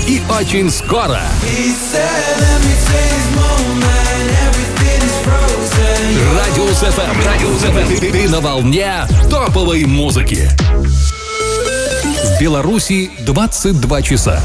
И очень скоро. Радиус ФМ. Ты на волне топовой музыки. В Беларуси 22 часа.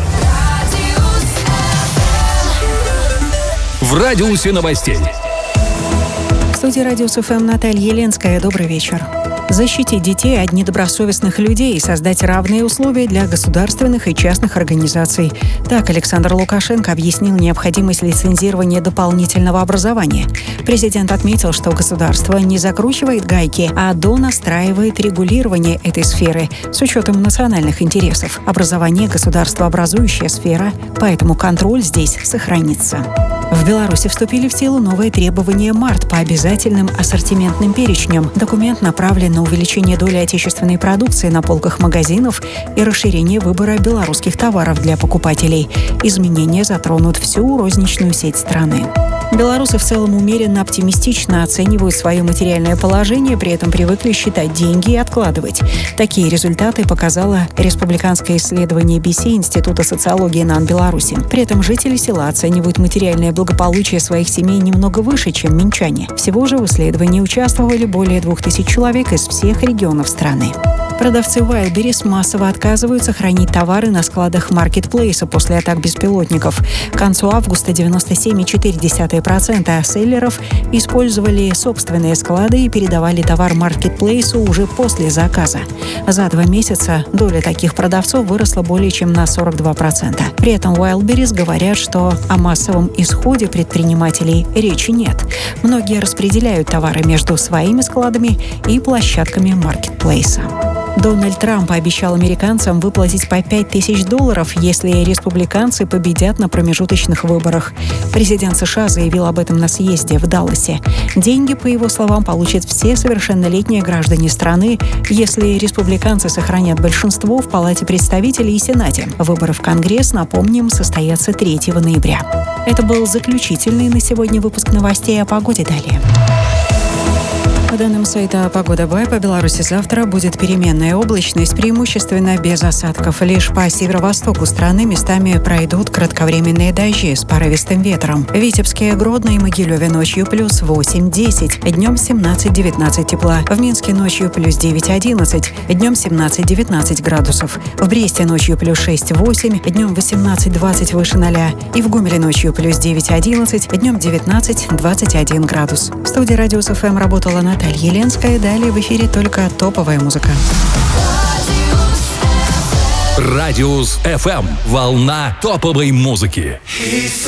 В радиусе новостей. В студии Радиус ФМ Наталья Еленская. Добрый вечер. Защитить детей от недобросовестных людей и создать равные условия для государственных и частных организаций. Так Александр Лукашенко объяснил необходимость лицензирования дополнительного образования. Президент отметил, что государство не закручивает гайки, а донастраивает регулирование этой сферы с учетом национальных интересов. Образование – государствообразующая сфера, поэтому контроль здесь сохранится. В Беларуси вступили в силу новые требования МАРТ по обязательным ассортиментным перечням. Документ направлен на увеличение доли отечественной продукции на полках магазинов и расширение выбора белорусских товаров для покупателей. Изменения затронут всю розничную сеть страны. Белорусы в целом умеренно оптимистично оценивают свое материальное положение, при этом привыкли считать деньги и откладывать. Такие результаты показало республиканское исследование БИСИ Института социологии НАН Беларуси. При этом жители села оценивают материальное благополучие своих семей немного выше, чем минчане. Всего же в исследовании участвовали более 2000 человек из всех регионов страны. Продавцы Wildberries массово отказываются хранить товары на складах маркетплейса после атак беспилотников. К концу августа 97,4% селлеров использовали собственные склады и передавали товар маркетплейсу уже после заказа. За 2 месяца доля таких продавцов выросла более чем на 42%. При этом Wildberries говорят, что о массовом исходе предпринимателей речи нет. Многие распределяют товары между своими складами и площадками маркетплейса. Дональд Трамп обещал американцам выплатить по $5000, если республиканцы победят на промежуточных выборах. Президент США заявил об этом на съезде в Далласе. Деньги, по его словам, получат все совершеннолетние граждане страны, если республиканцы сохранят большинство в Палате представителей и Сенате. Выборы в Конгресс, напомним, состоятся 3 ноября. Это был заключительный на сегодня выпуск новостей. О погоде далее. По данным сайта «Погода Бай», по Беларуси завтра будет переменная облачность, преимущественно без осадков. Лишь по северо-востоку страны местами пройдут кратковременные дожди с порывистым ветром. В Витебске, Гродно и Могилеве ночью плюс 8-10, днем 17-19 тепла. В Минске ночью плюс 9-11, днем 17-19 градусов. В Бресте ночью плюс 6-8, днем 18-20 выше 0. И в Гомеле ночью плюс 9-11, днем 19-21 градус. В студии Радиус ФМ работала Наталья Еленская. Далее в эфире только топовая музыка. Радиус ФМ. Волна топовой музыки.